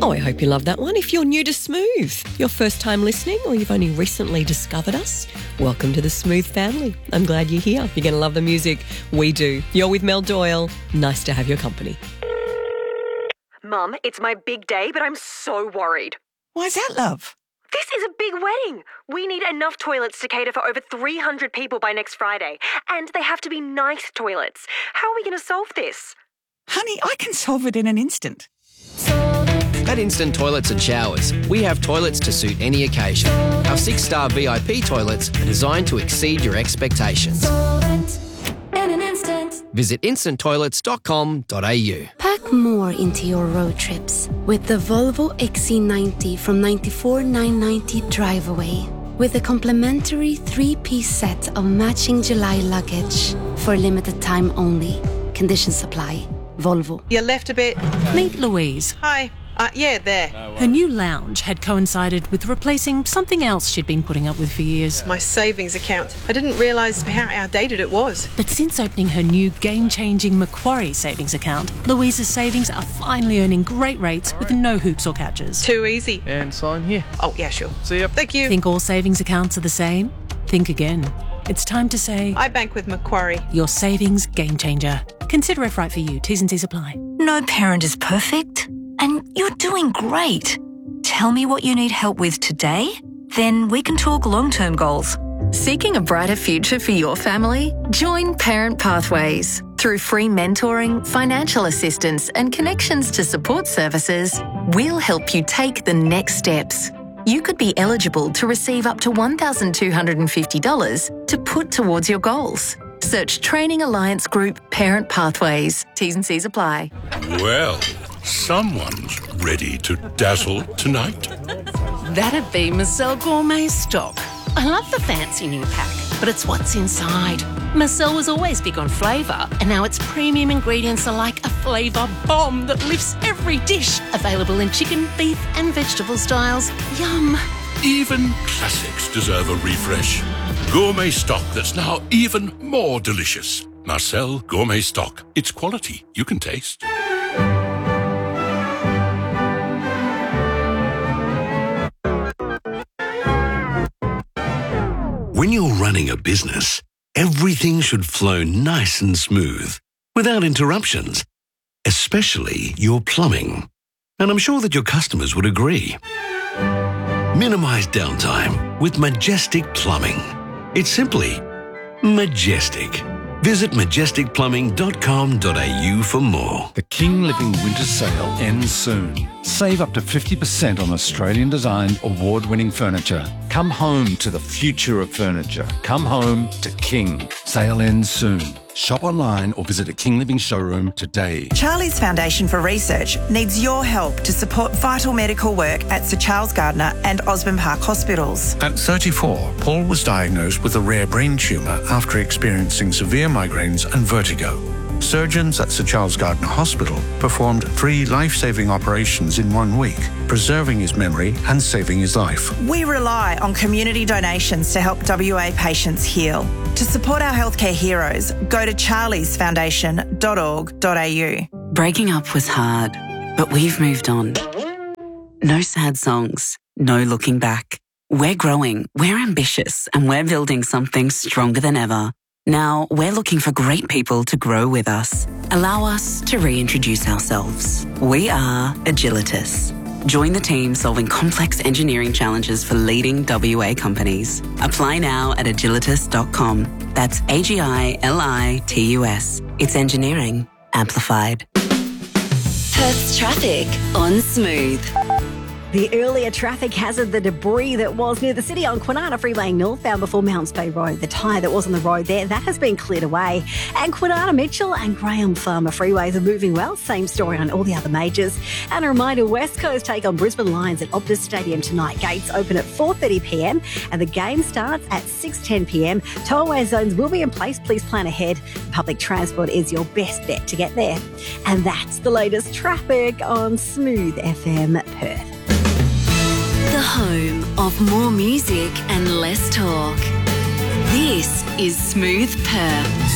Oh, I hope you love that one. If you're new to Smooth, your first time listening, or you've only recently discovered us, welcome to the Smooth family. I'm glad you're here. You're going to love the music. We do. You're with Mel Doyle. Nice to have your company. Mum, it's my big day, but I'm so worried. Why's that, love? This is a big wedding. We need enough toilets to cater for over 300 people by next Friday. And they have to be nice toilets. How are we going to solve this? Honey, I can solve it in an instant. At Instant Toilets and Showers, we have toilets to suit any occasion. Our 6-star VIP toilets are designed to exceed your expectations. Visit instanttoilets.com.au. Pack more into your road trips with the Volvo XC90 from $94,990 drive away. With a complimentary 3-piece set of matching July luggage for limited time only. Conditions supply. Volvo. You left a bit. Meet Louise. Hi. Yeah, there. Her new lounge had coincided with replacing something else she'd been putting up with for years. My savings account. I didn't realise how outdated it was. But since opening her new game-changing Macquarie savings account, Louise's savings are finally earning great rates with no hoops or catches. Too easy. And sign here. Oh, yeah, sure. See ya. Thank you. Think all savings accounts are the same? Think again. It's time to say... I bank with Macquarie. Your savings game changer. Consider if right for you. T's and C's apply. No parent is perfect, and you're doing great. Tell me what you need help with today, then we can talk long-term goals. Seeking a brighter future for your family? Join Parent Pathways. Through free mentoring, financial assistance and connections to support services, we'll help you take the next steps. You could be eligible to receive up to $1,250 to put towards your goals. Search Training Alliance Group Parent Pathways. T's and C's apply. Well, someone's ready to dazzle tonight. That'd be Marcel Gourmet Stock. I love the fancy new pack, but it's what's inside. Marcel was always big on flavour, and now its premium ingredients are like a flavour bomb that lifts every dish. Available in chicken, beef and vegetable styles. Yum. Even classics deserve a refresh. Gourmet stock that's now even more delicious. Marcel Gourmet Stock. It's quality you can taste. When you're running a business, everything should flow nice and smooth, without interruptions, especially your plumbing. And I'm sure that your customers would agree. Minimize downtime with Majestic Plumbing. It's simply majestic. Visit majesticplumbing.com.au for more. The King Living Winter Sale ends soon. Save up to 50% on Australian-designed, award-winning furniture. Come home to the future of furniture. Come home to King. Sale ends soon. Shop online or visit a King Living showroom today. Charlie's Foundation for Research needs your help to support vital medical work at Sir Charles Gardner and Osborne Park hospitals. At 34, Paul was diagnosed with a rare brain tumour after experiencing severe migraines and vertigo. Surgeons at Sir Charles Gardner Hospital performed 3 life-saving operations in 1 week, preserving his memory and saving his life. We rely on community donations to help WA patients heal. To support our healthcare heroes, go to charliesfoundation.org.au. Breaking up was hard, but we've moved on. No sad songs, no looking back. We're growing, we're ambitious, and we're building something stronger than ever. Now, we're looking for great people to grow with us. Allow us to reintroduce ourselves. We are Agilitas. Join the team solving complex engineering challenges for leading WA companies. Apply now at agilitas.com. That's AGILITUS. It's engineering amplified. Perth's traffic on Smooth. The earlier traffic hazard, the debris that was near the city on Kwinana Freeway northbound before Mounts Bay Road. The tyre that was on the road there, that has been cleared away. And Kwinana Mitchell and Graham Farmer freeways are moving well. Same story on all the other majors. And a reminder, West Coast take on Brisbane Lions at Optus Stadium tonight. Gates open at 4:30pm and the game starts at 6:10pm. Tollway zones will be in place. Please plan ahead. Public transport is your best bet to get there. And that's the latest traffic on Smooth FM Perth. The home of more music and less talk. This is Smooth Perth.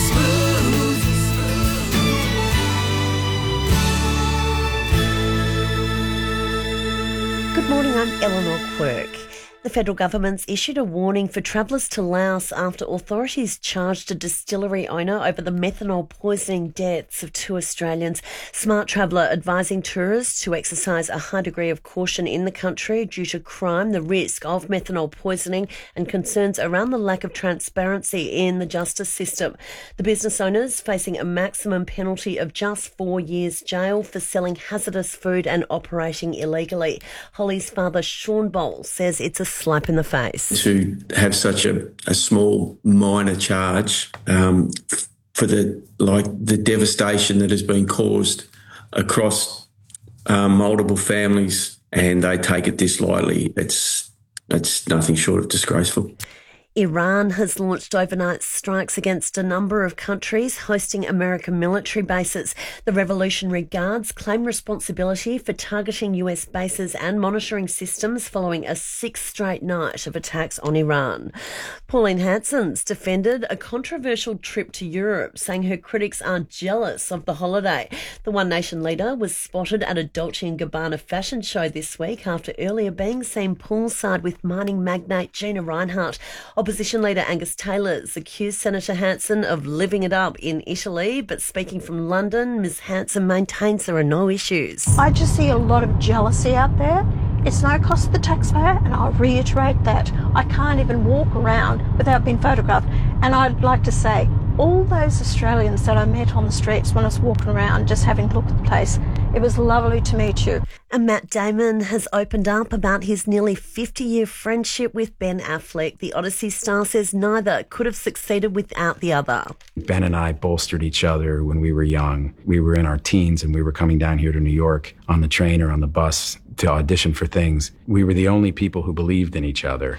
Good morning, I'm Eleanor Quirk. The federal government's issued a warning for travellers to Laos after authorities charged a distillery owner over the methanol poisoning deaths of 2 Australians. Smart Traveller advising tourists to exercise a high degree of caution in the country due to crime, the risk of methanol poisoning and concerns around the lack of transparency in the justice system. The business owners facing a maximum penalty of just 4 years jail for selling hazardous food and operating illegally. Holly's father, Sean Bowles, says it's a slap in the face. To have such a small minor charge for the devastation that has been caused across multiple families, and they take it this lightly, it's nothing short of disgraceful. Iran has launched overnight strikes against a number of countries hosting American military bases. The Revolutionary Guards claim responsibility for targeting US bases and monitoring systems following a 6th straight night of attacks on Iran. Pauline Hanson's defended a controversial trip to Europe, saying her critics are jealous of the holiday. The One Nation leader was spotted at a Dolce & Gabbana fashion show this week after earlier being seen poolside with mining magnate Gina Rinehart. Opposition leader Angus Taylor's accused Senator Hanson of living it up in Italy, but speaking from London, Ms Hanson maintains there are no issues. I just see a lot of jealousy out there. It's no cost to the taxpayer, and I'll reiterate that. I can't even walk around without being photographed. And I'd like to say, all those Australians that I met on the streets when I was walking around just having a look at the place, it was lovely to meet you. And Matt Damon has opened up about his nearly 50-year friendship with Ben Affleck. The Odyssey star says neither could have succeeded without the other. Ben and I bolstered each other when we were young. We were in our teens and we were coming down here to New York on the train or on the bus to audition for things. We were the only people who believed in each other.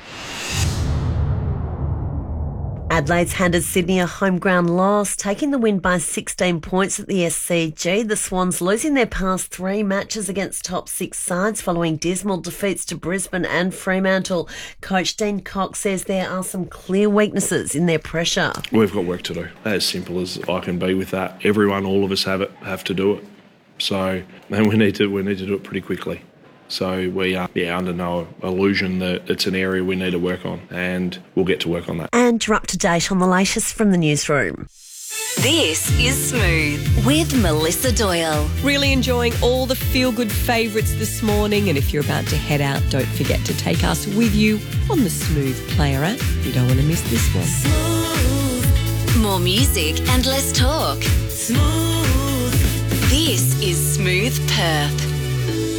Adelaide's handed Sydney a home ground loss, taking the win by 16 points at the SCG. The Swans losing their past 3 matches against top 6 sides following dismal defeats to Brisbane and Fremantle. Coach Dean Cox says there are some clear weaknesses in their pressure. We've got work to do. As simple as I can be with that. Everyone, all of us have to do it. So, and we need to do it pretty quickly. So we are under no illusion that it's an area we need to work on, and we'll get to work on that. And you're up to date on the latest from the newsroom. This is Smooth with Melissa Doyle. Really enjoying all the feel-good favourites this morning, and if you're about to head out, don't forget to take us with you on the Smooth Player app. You don't want to miss this one. Smooth. More music and less talk. Smooth. This is Smooth Perth.